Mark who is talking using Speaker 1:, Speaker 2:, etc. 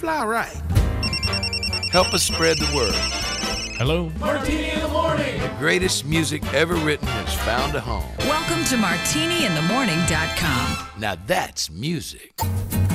Speaker 1: fly right. Help us spread the word.
Speaker 2: Hello?
Speaker 3: Martini in the Morning.
Speaker 1: The greatest music ever written has found a home.
Speaker 4: Welcome to MartiniInTheMorning.com.
Speaker 1: Now that's music.